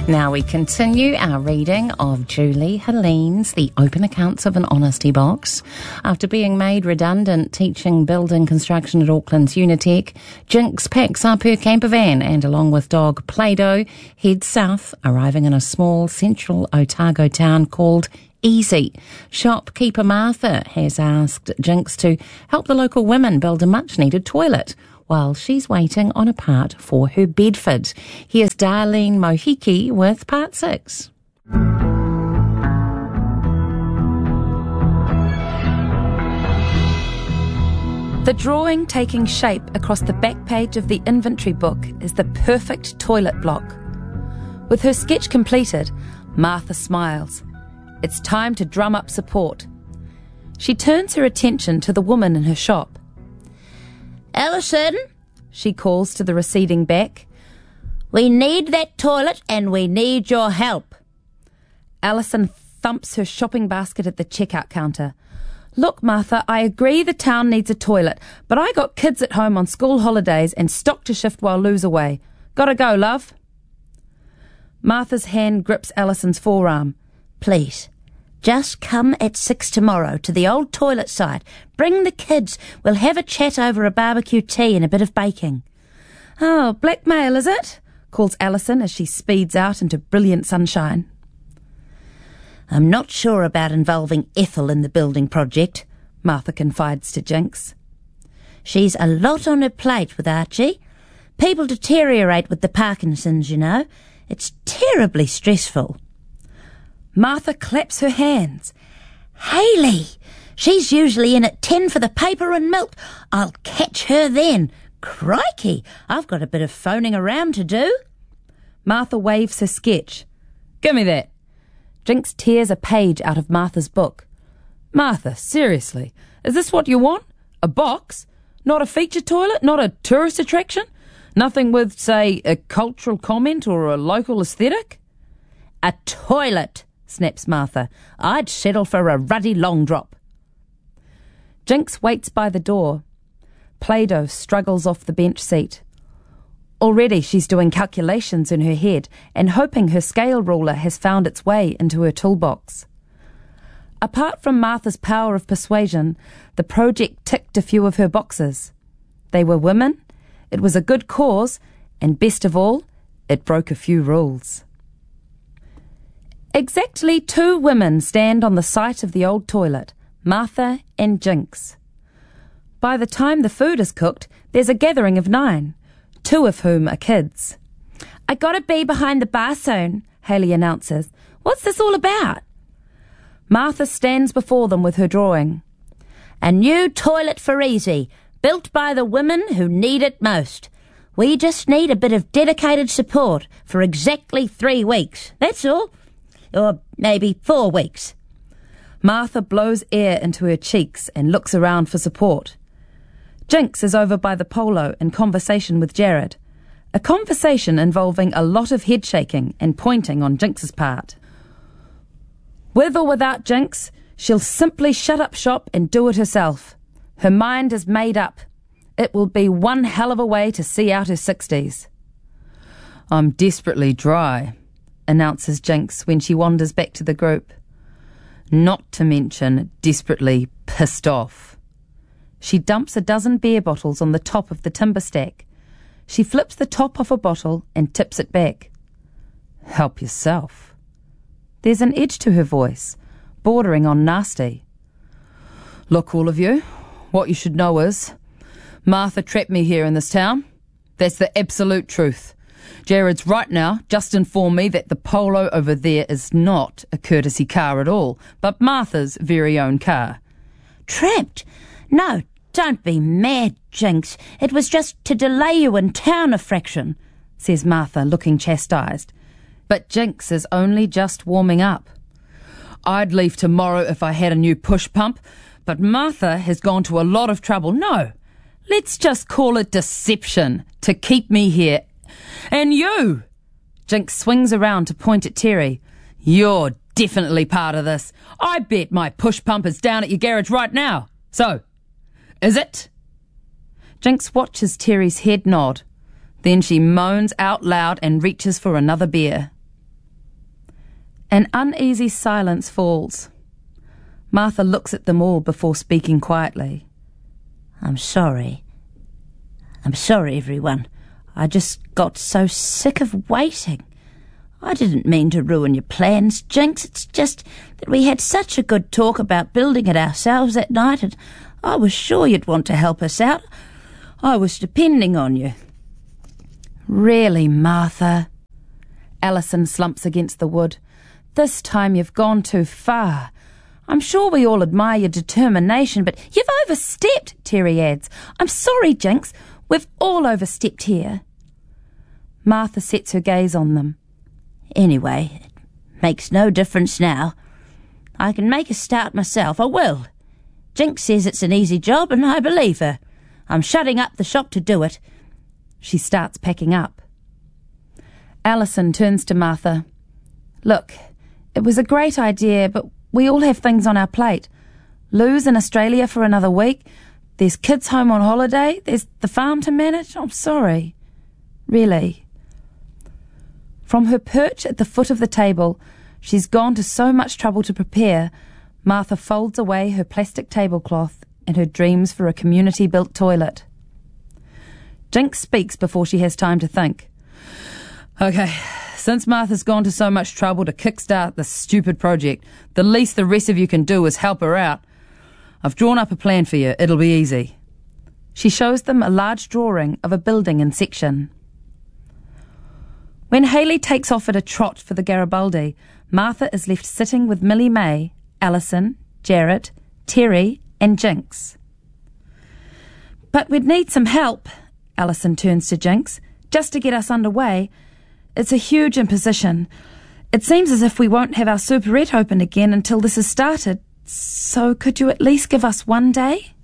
Now we continue our reading of Julie Helene's The Open Accounts of an Honesty Box. After being made redundant teaching building construction at Auckland's Unitec, Jinx packs up her camper van and, along with dog Play-Doh, heads south, arriving in a small central Otago town called Easy. Shopkeeper Martha has asked Jinx to help the local women build a much-needed toilet while she's waiting on a part for her Bedford. Here's Darlene Mohiki with part 6. The drawing taking shape across the back page of the inventory book is the perfect toilet block. With her sketch completed, Martha smiles. It's time to drum up support. She turns her attention to the woman in her shop. Alison, she calls to the receding back. we need that toilet and we need your help. Alison thumps her shopping basket at the checkout counter. Look, Martha, I agree the town needs a toilet, but I got kids at home on school holidays and stock to shift while Lou's away. Gotta go, love. Martha's hand grips Alison's forearm. Please, just come at 6 tomorrow to the old toilet site. Bring the kids. We'll have a chat over a barbecue tea and a bit of baking. Oh, blackmail, is it? Calls Alison as she speeds out into brilliant sunshine. I'm not sure about involving Ethel in the building project, Martha confides to Jinx. She's a lot on her plate with Archie. People deteriorate with the Parkinson's, you know. It's terribly stressful. Martha claps her hands. Hayley! She's usually in at 10 for the paper and milk. I'll catch her then. Crikey, I've got a bit of phoning around to do. Martha waves her sketch. Give me that. Jinx tears a page out of Martha's book. Martha, seriously, is this what you want? A box? Not a feature toilet? Not a tourist attraction? Nothing with, say, a cultural comment or a local aesthetic? A toilet, snaps Martha. I'd settle for a ruddy long drop. Jinx waits by the door. Play-Doh struggles off the bench seat. Already she's doing calculations in her head and hoping her scale ruler has found its way into her toolbox. Apart from Martha's power of persuasion, the project ticked a few of her boxes. They were women, it was a good cause, and best of all, it broke a few rules. Exactly 2 women stand on the site of the old toilet, Martha and Jinx. By the time the food is cooked, there's a gathering of 9, 2 of whom are kids. I gotta be behind the bar soon, Hayley announces. What's this all about? Martha stands before them with her drawing. A new toilet for Easy, built by the women who need it most. We just need a bit of dedicated support for exactly 3 weeks, that's all. Or maybe 4 weeks. Martha blows air into her cheeks and looks around for support. Jinx is over by the polo in conversation with Jared, a conversation involving a lot of head shaking and pointing on Jinx's part. With or without Jinx, she'll simply shut up shop and do it herself. Her mind is made up. It will be one hell of a way to see out her 60s. I'm desperately dry, announces Jinx when she wanders back to the group. Not to mention desperately pissed off. She dumps a dozen beer bottles on the top of the timber stack. She flips the top off a bottle and tips it back. Help yourself. There's an edge to her voice, bordering on nasty. Look, all of you, what you should know is Martha trapped me here in this town. That's the absolute truth. Jared's right now just informed me that the polo over there is not a courtesy car at all, but Martha's very own car. Trapped? No, don't be mad, Jinx. It was just to delay you in town a fraction, says Martha, looking chastised. But Jinx is only just warming up. I'd leave tomorrow if I had a new push pump, but Martha has gone to a lot of trouble. No, let's just call it deception to keep me here. And you! Jinx swings around to point at Terry. You're definitely part of this. I bet my push pump is down at your garage right now. So, is it? Jinx watches Terry's head nod. Then she moans out loud and reaches for another beer. An uneasy silence falls. Martha looks at them all before speaking quietly. I'm sorry. I'm sorry, everyone. I just got so sick of waiting. I didn't mean to ruin your plans, Jinx. It's just that we had such a good talk about building it ourselves that night, and I was sure you'd want to help us out. I was depending on you. Really, Martha? Alison slumps against the wood. This time you've gone too far. I'm sure we all admire your determination, but you've overstepped, Terry adds. I'm sorry, Jinx. We've all overstepped here. Martha sets her gaze on them. Anyway, it makes no difference now. I can make a start myself. I will. Jinx says it's an easy job, and I believe her. I'm shutting up the shop to do it. She starts packing up. Alison turns to Martha. Look, it was a great idea, but we all have things on our plate. Lou's in Australia for another week. There's kids home on holiday. There's the farm to manage. I'm sorry. Really. From her perch at the foot of the table, she's gone to so much trouble to prepare, Martha folds away her plastic tablecloth and her dreams for a community-built toilet. Jinx speaks before she has time to think. Okay, since Martha's gone to so much trouble to kickstart this stupid project, the least the rest of you can do is help her out. I've drawn up a plan for you. It'll be easy. She shows them a large drawing of a building in section. When Hayley takes off at a trot for the Garibaldi, Martha is left sitting with Millie May, Alison, Jarrett, Terry and Jinx. But we'd need some help, Alison turns to Jinx, just to get us underway. It's a huge imposition. It seems as if we won't have our superette open again until this is started. So could you at least give us one day?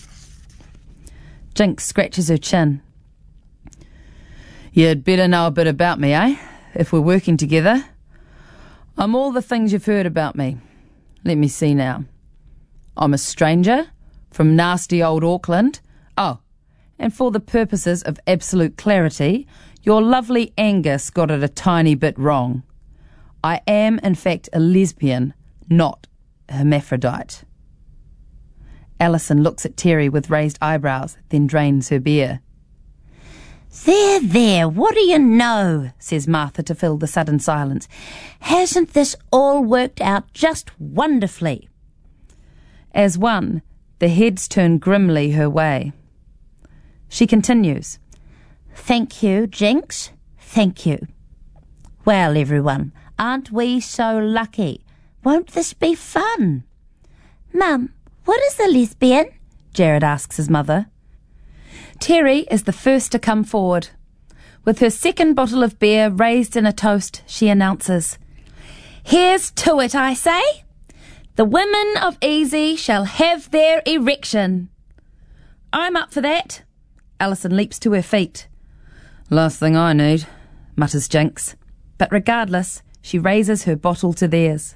Jinx scratches her chin. You'd better know a bit about me, eh? If we're working together. I'm all the things you've heard about me. Let me see now. I'm a stranger from nasty old Auckland. Oh, and for the purposes of absolute clarity, your lovely Angus got it a tiny bit wrong. I am, in fact, a lesbian, not a hermaphrodite. Alison looks at Terry with raised eyebrows, then drains her beer. There, what do you know? Says Martha to fill the sudden silence. Hasn't this all worked out just wonderfully? As one, the heads turn grimly her way. She continues. Thank you, Jinx. Thank you. Well, everyone, aren't we so lucky? Won't this be fun? Mum, what is a lesbian? Jared asks his mother. Terry is the first to come forward. With her second bottle of beer raised in a toast, she announces, Here's to it, I say. The women of Easy shall have their erection. I'm up for that. Alison leaps to her feet. Last thing I need, mutters Jinx. But regardless, she raises her bottle to theirs.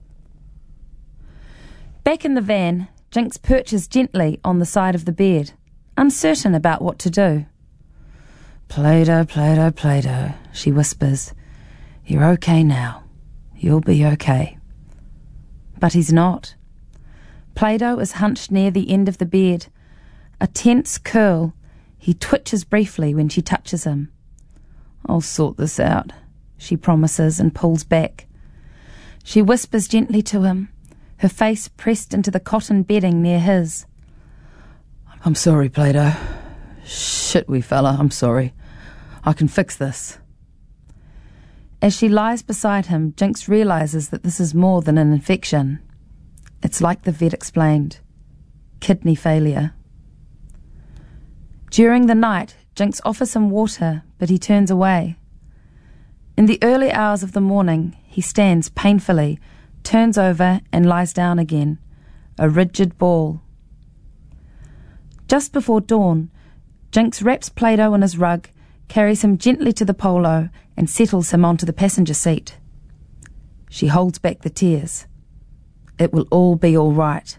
Back in the van, Jinx perches gently on the side of the bed, uncertain about what to do. Play-Doh, Play-Doh, Play-Doh, she whispers. You're okay now. You'll be okay. But he's not. Play-Doh is hunched near the end of the bed. A tense curl. He twitches briefly when she touches him. I'll sort this out, she promises and pulls back. She whispers gently to him, her face pressed into the cotton bedding near his. I'm sorry, Play-Doh. Shit, wee fella, I'm sorry. I can fix this. As she lies beside him, Jinx realises that this is more than an infection. It's like the vet explained. Kidney failure. During the night, Jinx offers him water, but he turns away. In the early hours of the morning, he stands painfully, turns over and lies down again, a rigid ball. Just before dawn, Jinx wraps Play-Doh in his rug, carries him gently to the polo and settles him onto the passenger seat. She holds back the tears. It will all be all right.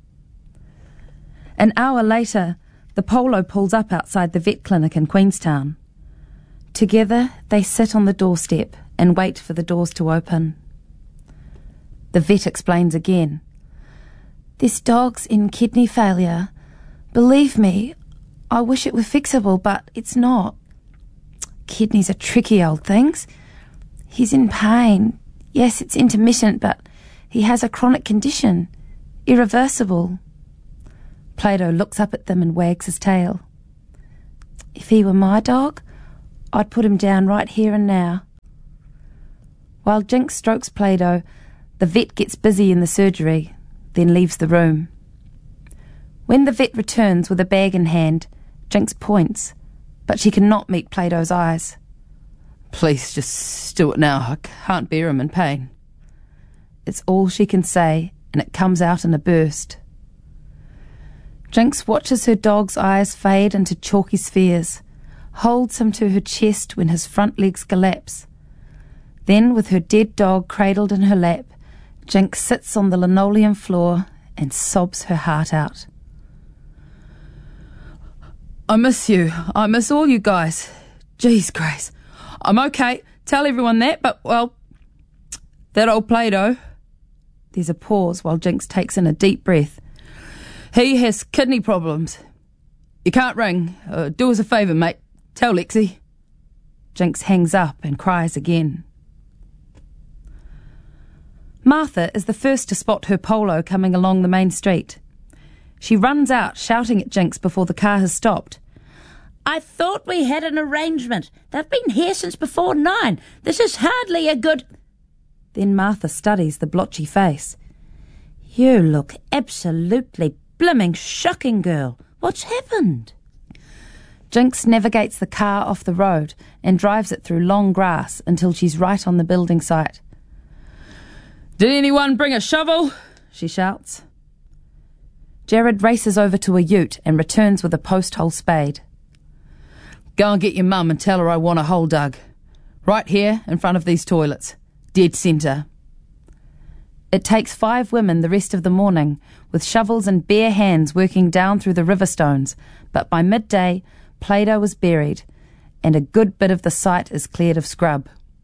An hour later, the polo pulls up outside the vet clinic in Queenstown. Together, they sit on the doorstep and wait for the doors to open. The vet explains again. This dog's in kidney failure. Believe me, I wish it were fixable, but it's not. Kidneys are tricky old things. He's in pain. Yes, it's intermittent, but he has a chronic condition. Irreversible. Plato looks up at them and wags his tail. If he were my dog, I'd put him down right here and now. While Jinx strokes Plato, the vet gets busy in the surgery, then leaves the room. When the vet returns with a bag in hand, Jinx points, but she cannot meet Plato's eyes. Please just do it now. I can't bear him in pain. It's all she can say, and it comes out in a burst. Jinx watches her dog's eyes fade into chalky spheres, holds him to her chest when his front legs collapse. Then, with her dead dog cradled in her lap, Jinx sits on the linoleum floor and sobs her heart out. I miss you. I miss all you guys. Jeez, Grace. I'm okay. Tell everyone that, but, well, that old Plato. There's a pause while Jinx takes in a deep breath. He has kidney problems. You can't ring. Do us a favour, mate. Tell Lexi. Jinx hangs up and cries again. Martha is the first to spot her polo coming along the main street. She runs out, shouting at Jinx before the car has stopped. I thought we had an arrangement. They've been here since before 9. This is hardly a good... Then Martha studies the blotchy face. You look absolutely blooming shocking, girl. What's happened? Jinx navigates the car off the road and drives it through long grass until she's right on the building site. Did anyone bring a shovel? She shouts. Jared races over to a ute and returns with a post-hole spade. Go and get your mum and tell her I want a hole dug. Right here, in front of these toilets. Dead centre. It takes 5 women the rest of the morning, with shovels and bare hands working down through the river stones, but by midday, Plato is buried, and a good bit of the site is cleared of scrub.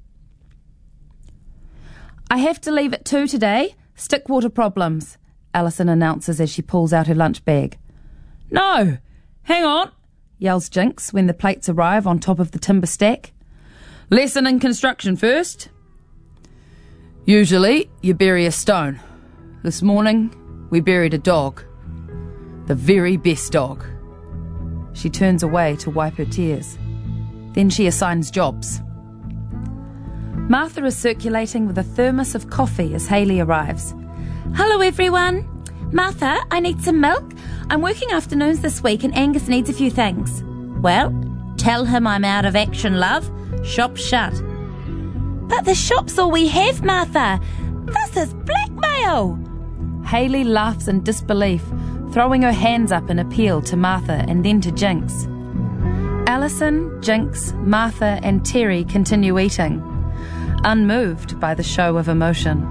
I have to leave at 2 today. Stickwater problems, Alison announces as she pulls out her lunch bag. No! Hang on! Yells Jinx when the plates arrive on top of the timber stack. Lesson in construction first. Usually, you bury a stone. This morning, we buried a dog. The very best dog. She turns away to wipe her tears. Then she assigns jobs. Martha is circulating with a thermos of coffee as Hayley arrives. Hello, everyone. Martha, I need some milk. I'm working afternoons this week and Angus needs a few things. Well, tell him I'm out of action, love. Shop's shut. But the shop's all we have, Martha. This is blackmail. Hayley laughs in disbelief, throwing her hands up in appeal to Martha and then to Jinx. Alison, Jinx, Martha and Terry continue eating, unmoved by the show of emotion.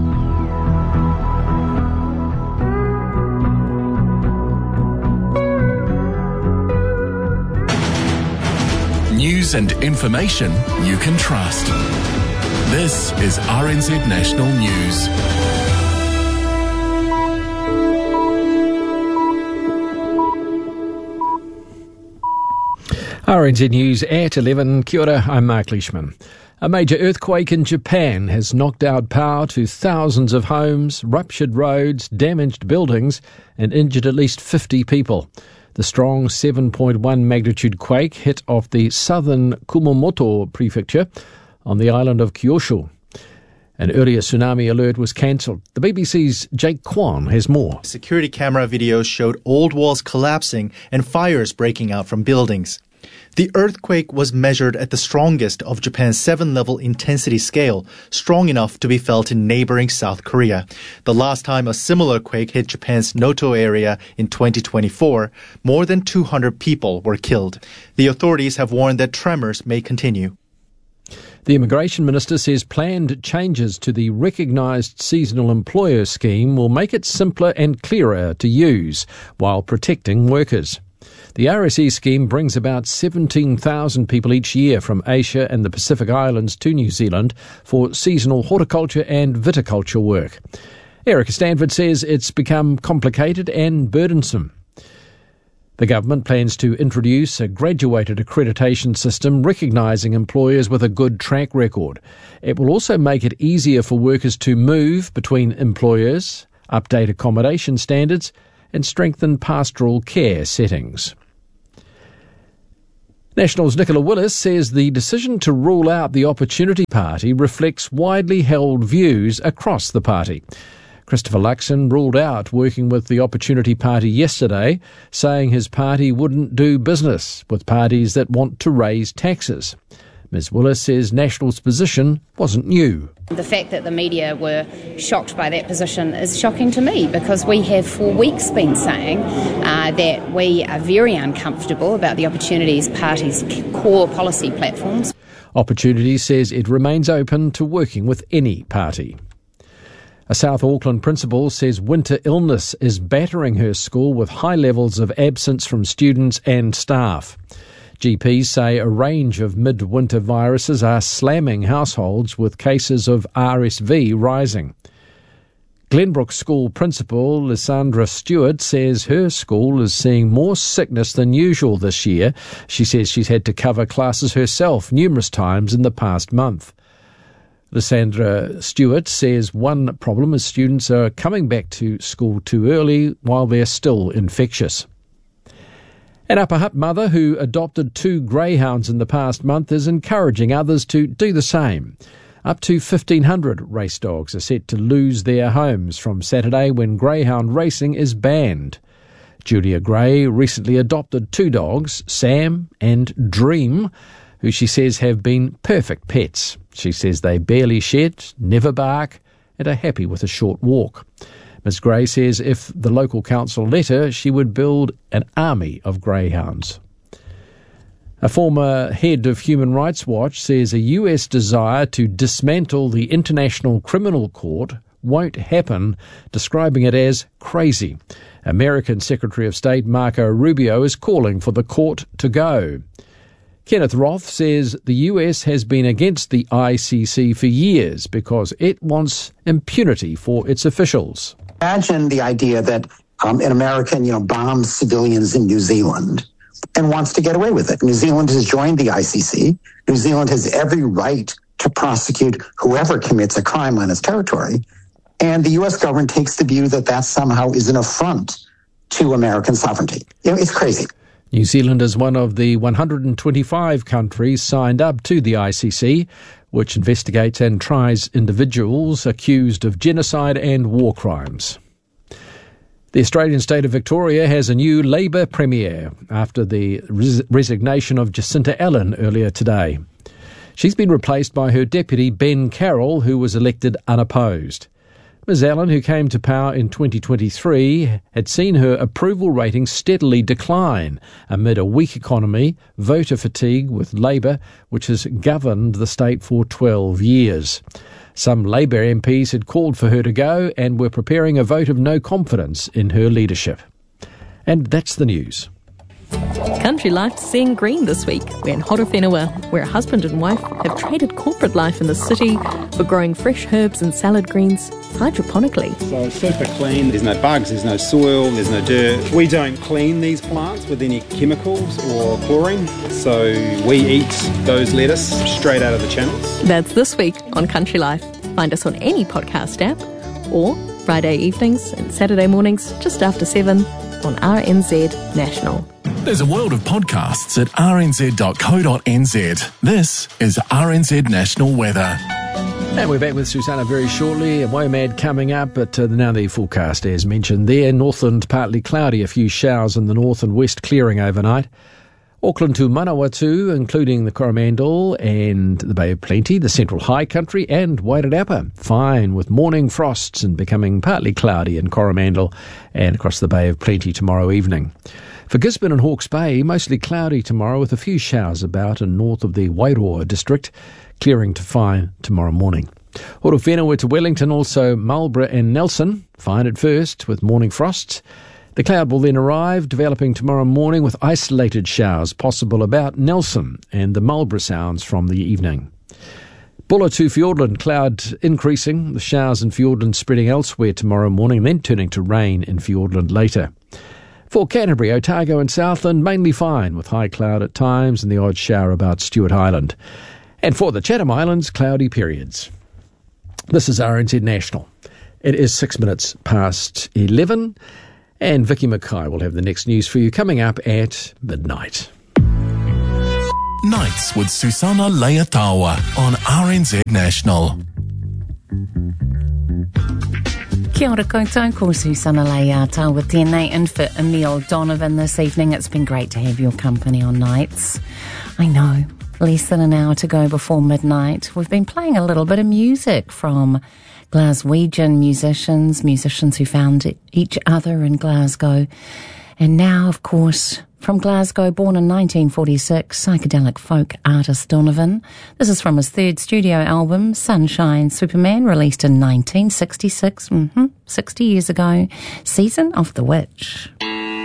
News and information you can trust. This is RNZ National News. RNZ News at 11. Kia ora, I'm Mark Leishman. A major earthquake in Japan has knocked out power to thousands of homes, ruptured roads, damaged buildings, and injured at least 50 people. The strong 7.1 magnitude quake hit off the southern Kumamoto prefecture on the island of Kyushu. An earlier tsunami alert was cancelled. The BBC's Jake Kwan has more. Security camera videos showed old walls collapsing and fires breaking out from buildings. The earthquake was measured at the strongest of Japan's 7-level intensity scale, strong enough to be felt in neighboring South Korea. The last time a similar quake hit Japan's Noto area in 2024, more than 200 people were killed. The authorities have warned that tremors may continue. The Immigration Minister says planned changes to the recognised seasonal employer scheme will make it simpler and clearer to use while protecting workers. The RSE scheme brings about 17,000 people each year from Asia and the Pacific Islands to New Zealand for seasonal horticulture and viticulture work. Erica Stanford says it's become complicated and burdensome. The government plans to introduce a graduated accreditation system recognising employers with a good track record. It will also make it easier for workers to move between employers, update accommodation standards and strengthen pastoral care settings. National's Nicola Willis says the decision to rule out the Opportunity Party reflects widely held views across the party. Christopher Luxon ruled out working with the Opportunity Party yesterday, saying his party wouldn't do business with parties that want to raise taxes. Ms Willis says National's position wasn't new. The fact that the media were shocked by that position is shocking to me, because we have for weeks been saying that we are very uncomfortable about the Opportunities Party's core policy platforms. Opportunity says it remains open to working with any party. A South Auckland principal says winter illness is battering her school with high levels of absence from students and staff. GPs say a range of midwinter viruses are slamming households, with cases of RSV rising. Glenbrook School Principal Lysandra Stewart says her school is seeing more sickness than usual this year. She says she's had to cover classes herself numerous times in the past month. Lysandra Stewart says one problem is students are coming back to school too early while they're still infectious. An Upper Hutt mother who adopted 2 greyhounds in the past month is encouraging others to do the same. Up to 1,500 race dogs are set to lose their homes from Saturday when greyhound racing is banned. Julia Gray recently adopted 2 dogs, Sam and Dream, who she says have been perfect pets. She says they barely shed, never bark, and are happy with a short walk. Ms Gray says if the local council let her, she would build an army of greyhounds. A former head of Human Rights Watch says a US desire to dismantle the International Criminal Court won't happen, describing it as crazy. American Secretary of State Marco Rubio is calling for the court to go. Kenneth Roth says the US has been against the ICC for years because it wants impunity for its officials. Imagine the idea that an American, bombs civilians in New Zealand and wants to get away with it. New Zealand has joined the ICC. New Zealand has every right to prosecute whoever commits a crime on its territory. And the U.S. government takes the view that that somehow is an affront to American sovereignty. It's crazy. New Zealand is one of the 125 countries signed up to the ICC, which investigates and tries individuals accused of genocide and war crimes. The Australian state of Victoria has a new Labor Premier after the resignation of Jacinta Allen earlier today. She's been replaced by her deputy Ben Carroll, who was elected unopposed. Ms Allen, who came to power in 2023, had seen her approval rating steadily decline amid a weak economy, voter fatigue with Labor, which has governed the state for 12 years. Some Labor MPs had called for her to go and were preparing a vote of no confidence in her leadership. And that's the news. Country Life's seeing green this week. We're in Horowhenua, where a husband and wife have traded corporate life in the city for growing fresh herbs and salad greens hydroponically. So super clean, there's no bugs, there's no soil, there's no dirt. We don't clean these plants with any chemicals or chlorine, so we eat those lettuce straight out of the channels. That's this week on Country Life. Find us on any podcast app or Friday evenings and Saturday mornings just after 7 on RNZ National. There's a world of podcasts at rnz.co.nz. This is RNZ National Weather. And we're back with Susanna very shortly. WOMAD coming up, but now the forecast as mentioned there. Northland partly cloudy, a few showers in the north and west clearing overnight. Auckland to Manawatu, including the Coromandel and the Bay of Plenty, the Central High Country and Wairarapa. Fine with morning frosts and becoming partly cloudy in Coromandel and across the Bay of Plenty tomorrow evening. For Gisborne and Hawke's Bay, mostly cloudy tomorrow with a few showers about and north of the Wairoa district, clearing to fine tomorrow morning. Horowhenua to Wellington, also Marlborough and Nelson, fine at first with morning frosts. The cloud will then arrive, developing tomorrow morning with isolated showers possible about Nelson and the Marlborough Sounds from the evening. Buller to Fiordland, cloud increasing, the showers in Fiordland spreading elsewhere tomorrow morning, then turning to rain in Fiordland later. For Canterbury, Otago and Southland, mainly fine, with high cloud at times and the odd shower about Stewart Island. And for the Chatham Islands, cloudy periods. This is RNZ National. It is 6 minutes past 11, and Vicky Mackay will have the next news for you coming up at midnight. Nights with Susanna Leatawa on RNZ National. Kia ora koutou, ko Susanna Leatawa with tēnei in for Emile Donovan this evening. It's been great to have your company on Nights. I know, less than an hour to go before midnight. We've been playing a little bit of music from Glaswegian musicians who found each other in Glasgow. And now, of course, from Glasgow, born in 1946, psychedelic folk artist Donovan. This is from his third studio album, Sunshine Superman, released in 1966, 60 years ago. Season of the Witch.